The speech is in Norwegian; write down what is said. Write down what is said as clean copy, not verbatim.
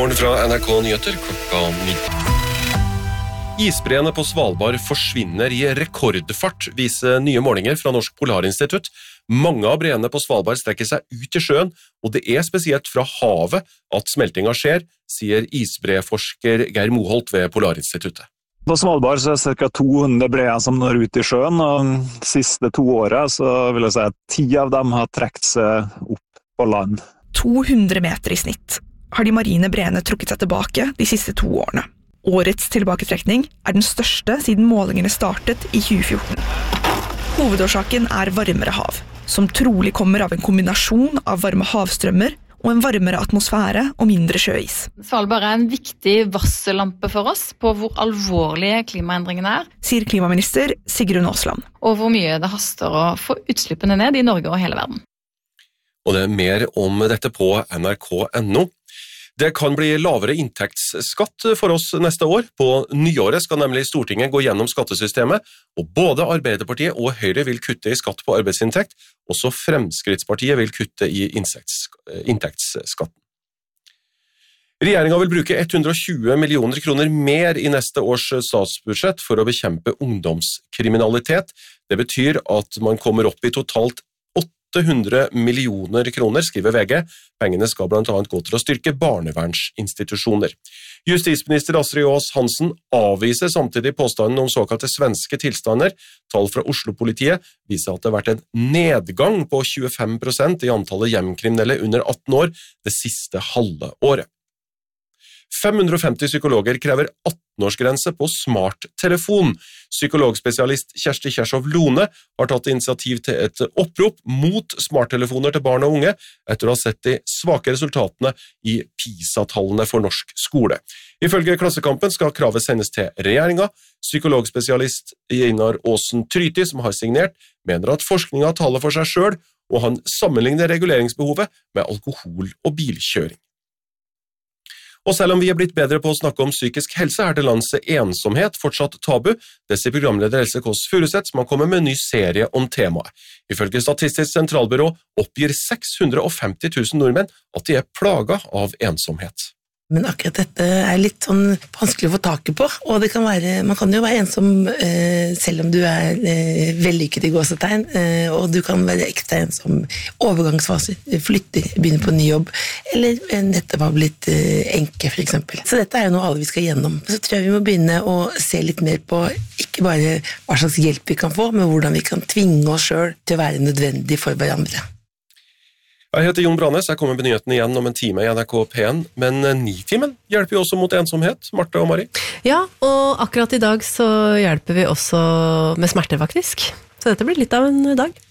Nyhetsmorgen fra NRK Nyheter klokka 9. Isbreene på Svalbard forsvinner i rekordfart, viser nye målinger fra Norsk Polarinstitutt. Mange av breene på Svalbard strekker seg ut i sjøen, og det er spesielt fra havet at smeltinga skjer, sier isbreforsker Geir Moholt ved Polarinstituttet. På Svalbard så er det ca. 200 breer som når ut i sjøen, og de siste 2 årene så vil jeg si at 10 av dem har trekt seg opp på land. 200 meter i snitt har de marine breene trukket seg tilbake de siste 2 årene. Årets tilbaketrekning er den største siden målingene startet i 2014. Hovedårsaken er varmere hav, som trolig kommer av en kombinasjon av varme havstrømmer og en varmere atmosfære og mindre sjøis. Svalbard er en viktig varsellampe for oss på hvor alvorlige klimaendringene er, sier klimaminister Sigrun Aasland. Og hvor mye det haster å få utslippene ned i Norge og hele verden. Og det er mer om dette på nrk.no. Det kan bli lavere inntektsskatt for oss neste år. På nyåret skal nemlig Stortinget gå gjennom skattesystemet, og både Arbeiderpartiet og Høyre vil kutte i skatt på arbeidsinntekt, også Fremskrittspartiet vil kutte i inntektsskatten. Regjeringen vil bruke 120 millioner kroner mer i neste års statsbudsjett for å bekjempe ungdomskriminalitet. Det betyr at man kommer opp i totalt 800 millioner kroner, skriver VG. Pengene skal blant annet gå til å styrke barnevernsinstitusjoner. Justisminister Astrid Aas Hansen avviser samtidig påstanden om såkalte svenske tilstander. Tall fra Oslo-politiet viser at det har vært en nedgang på 25% i antallet hjemkriminelle under 18 år det siste halve året. 550 psykologer krever 18-årsgrense på smarttelefon. Psykologspesialist Kjersti Kjersov Lone har tatt initiativ til et opprop mot smarttelefoner til barn og unge etter å ha sett de svake resultatene i PISA-tallene for norsk skole. Ifølge Klassekampen skal kravet sendes til regjeringen. Psykologspesialist Einar Aasen Tryti, som har signert, mener at forskningen taler for seg selv, og han sammenligner reguleringsbehovet med alkohol og bilkjøring. Og selv om vi er blitt bedre på å snakke om psykisk helse, er til lands ensomhet fortsatt tabu. Det sier programleder Else Kåss Furuseth, som har kommet med en ny serie om temaet. Ifølge Statistisk sentralbyrå oppgir 650 000 nordmenn at de er plaget av ensomhet. Men akkurat dette er litt sånn vanskelig å få taket på, og det kan være, man kan jo være ensom selv om du er vellykket i gåsetegn, og du kan være ekstra ensom overgangsfaser, flytter, begynner på ny jobb, eller nettopp har blitt enke for eksempel. Så dette er jo noe alle vi skal gjennom. Så tror jeg vi må begynne å se litt mer på ikke bare hva slags hjelp vi kan få, men hvordan vi kan tvinge oss selv til å være nødvendig for hverandre. Jeg heter Jon Branes, jeg kommer med nyheten igjen om en time i NRK P1, men 9-timen hjelper jo også mot ensomhet, Marte og Mari. Ja, og akkurat i dag så hjelper vi også med smerter faktisk. Så dette blir litt av en dag.